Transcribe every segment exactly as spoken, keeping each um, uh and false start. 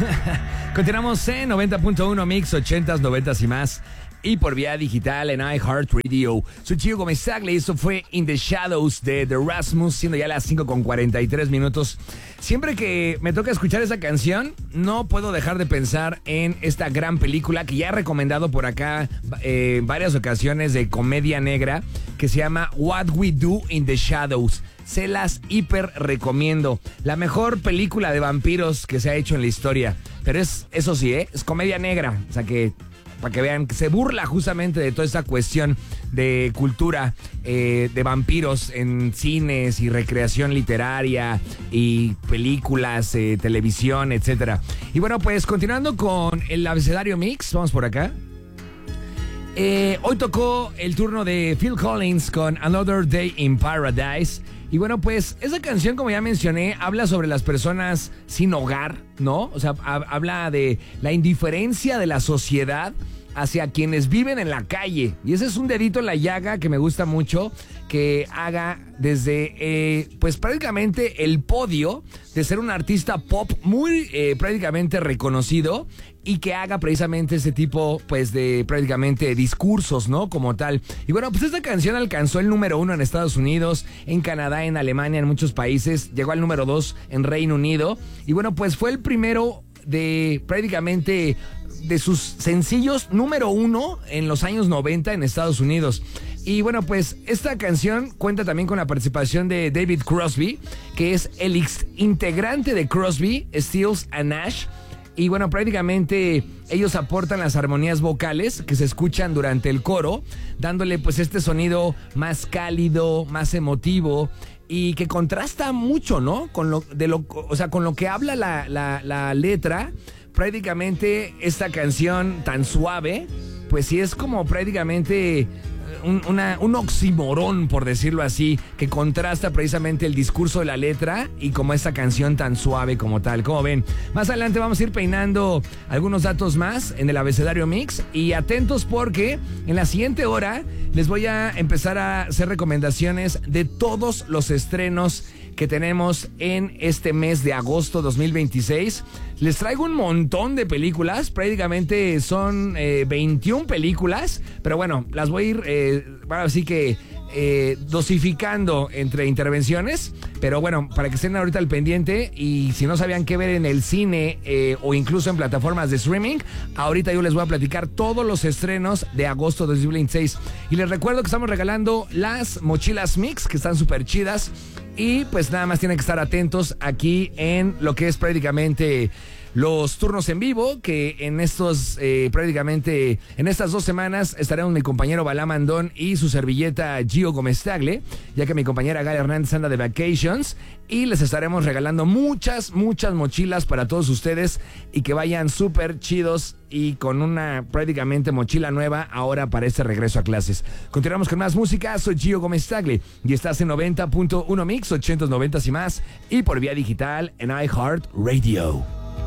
Continuamos en noventa punto uno Mix, ochentas, noventas y más. Y por vía digital en iHeartRadio. Soy Gio Gomezaglia y eso fue In the Shadows de The Rasmus, siendo ya las cinco con cuarenta y tres minutos. Siempre que me toca escuchar esa canción, no puedo dejar de pensar en esta gran película que ya he recomendado por acá eh, en varias ocasiones, de comedia negra, que se llama What We Do in the Shadows. Se las hiper recomiendo. La mejor película de vampiros que se ha hecho en la historia. Pero es, eso sí, ¿eh? Es comedia negra. O sea que, para que vean, que se burla justamente de toda esta cuestión de cultura eh, de vampiros en cines y recreación literaria y películas, eh, televisión, etcétera. Y bueno, pues continuando con el abecedario Mix, vamos por acá. Eh, hoy tocó el turno de Phil Collins con Another Day in Paradise. Y bueno, pues esa canción, como ya mencioné, habla sobre las personas sin hogar, ¿no? O sea, ha- habla de la indiferencia de la sociedad hacia quienes viven en la calle. Y ese es un dedito en la llaga que me gusta mucho que haga desde, eh, pues prácticamente el podio de ser un artista pop muy eh, prácticamente reconocido, y que haga precisamente ese tipo, pues, de prácticamente discursos, ¿no? Como tal. Y bueno, pues esta canción alcanzó el número uno en Estados Unidos, en Canadá, en Alemania, en muchos países. Llegó al número dos en Reino Unido. Y bueno, pues fue el primero de prácticamente de sus sencillos número uno en los años noventa en Estados Unidos. Y bueno, pues esta canción cuenta también con la participación de David Crosby, que es el ex integrante de Crosby, Stills and Nash. Y bueno, prácticamente ellos aportan las armonías vocales que se escuchan durante el coro, dándole pues este sonido más cálido, más emotivo, y que contrasta mucho, ¿no? Con lo, de lo, o sea, con lo que habla la, la, la letra. Prácticamente esta canción tan suave, pues sí es como prácticamente un, una, un oxímoron, por decirlo así, que contrasta precisamente el discurso de la letra y como esta canción tan suave como tal. Como ven, más adelante vamos a ir peinando algunos datos más en el abecedario Mix, y atentos porque en la siguiente hora les voy a empezar a hacer recomendaciones de todos los estrenos que tenemos en este mes de agosto dos mil veintiséis. Les traigo un montón de películas, prácticamente son eh, veintiuna películas, pero bueno, las voy a ir, eh, bueno, así que eh, dosificando entre intervenciones, pero bueno, para que estén ahorita al pendiente, y si no sabían qué ver en el cine eh, o incluso en plataformas de streaming, ahorita yo les voy a platicar todos los estrenos de agosto de dos mil veintiséis. Y les recuerdo que estamos regalando las mochilas Mix, que están súper chidas. Y pues nada más tienen que estar atentos aquí en lo que es prácticamente los turnos en vivo, que en estos eh, prácticamente en estas dos semanas estaremos mi compañero Balá Mandón y su servilleta Gio Gomezaglia, ya que mi compañera Gal Hernández anda de vacations, y les estaremos regalando muchas, muchas mochilas para todos ustedes, y que vayan súper chidos y con una prácticamente mochila nueva ahora para este regreso a clases. Continuamos con más música. Soy Gio Gomezaglia y estás en noventa punto uno Mix, ochentas, noventas y más, y por vía digital en iHeartRadio.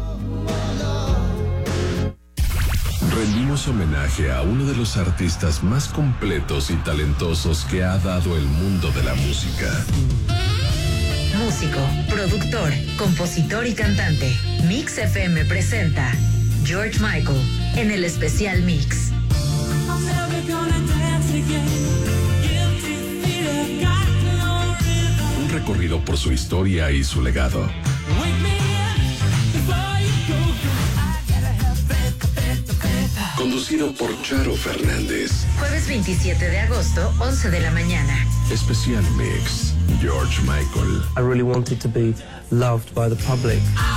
Rendimos homenaje a uno de los artistas más completos y talentosos que ha dado el mundo de la música. Músico, productor, compositor y cantante. Mix F M presenta George Michael en el especial Mix. Un recorrido por su historia y su legado. Conducido por Charo Fernández. Jueves veintisiete de agosto, once de la mañana. Especial Mix, George Michael. I really wanted to be loved by the public.